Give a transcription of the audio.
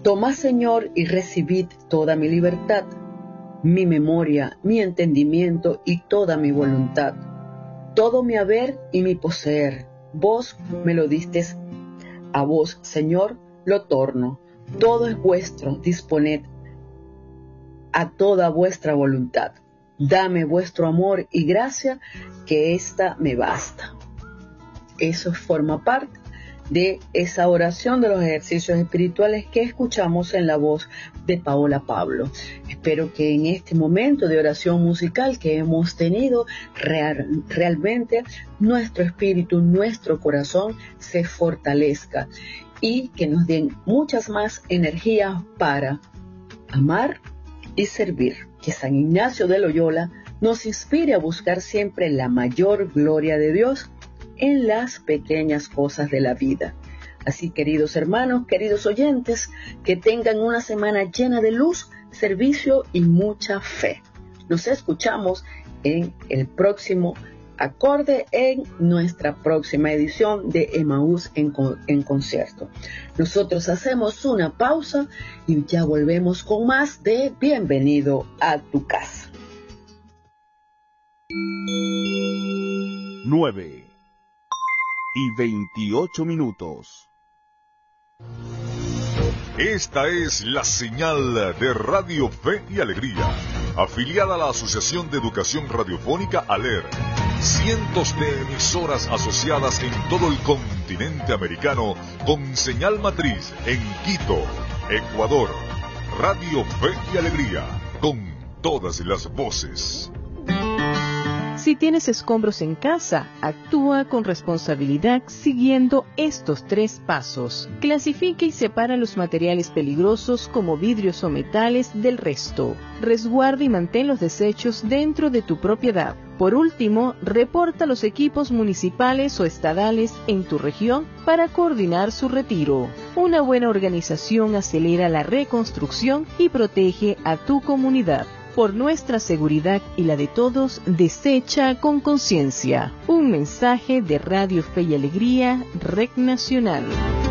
Tomad, Señor, y recibid toda mi libertad, mi memoria, mi entendimiento y toda mi voluntad, todo mi haber y mi poseer. Vos me lo distes, a vos, Señor, lo torno. Todo es vuestro, disponed a toda vuestra voluntad. Dame vuestro amor y gracia, que ésta me basta. Eso forma parte de esa oración de los ejercicios espirituales que escuchamos en la voz de Paola Pablo. Espero que en este momento de oración musical que hemos tenido, realmente nuestro espíritu, nuestro corazón se fortalezca y que nos den muchas más energías para amar y servir. Que San Ignacio de Loyola nos inspire a buscar siempre la mayor gloria de Dios en las pequeñas cosas de la vida. Así, queridos hermanos, queridos oyentes, que tengan una semana llena de luz, servicio y mucha fe. Nos escuchamos en el próximo acorde, en nuestra próxima edición de Emaús en concierto. Nosotros hacemos una pausa y ya volvemos con más de Bienvenido a tu casa. 9:28. Esta es la señal de Radio Fe y Alegría, afiliada a la Asociación de Educación Radiofónica ALER. Cientos de emisoras asociadas en todo el continente americano con señal matriz en Quito, Ecuador. Radio Fe y Alegría, con todas las voces. Si tienes escombros en casa, actúa con responsabilidad siguiendo estos 3 pasos. Clasifica y separa los materiales peligrosos como vidrios o metales del resto. Resguarda y mantén los desechos dentro de tu propiedad. Por último, reporta los equipos municipales o estadales en tu región para coordinar su retiro. Una buena organización acelera la reconstrucción y protege a tu comunidad. Por nuestra seguridad y la de todos, desecha con conciencia. Un mensaje de Radio Fe y Alegría, Red Nacional.